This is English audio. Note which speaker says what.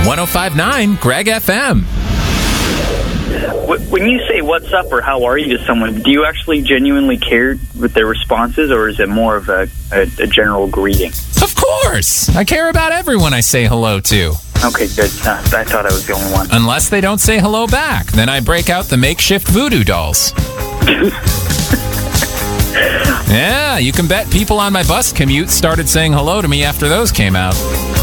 Speaker 1: 105.9 Greg FM.
Speaker 2: When you say what's up or how are you to someone, do you actually genuinely care with their responses, or is it more of a general greeting?
Speaker 1: Of course! I care about everyone I say hello to.
Speaker 2: Okay, good. I thought I was the only one.
Speaker 1: Unless they don't say hello back. Then I break out the makeshift voodoo dolls. Yeah, you can bet people on my bus commute started saying hello to me after those came out.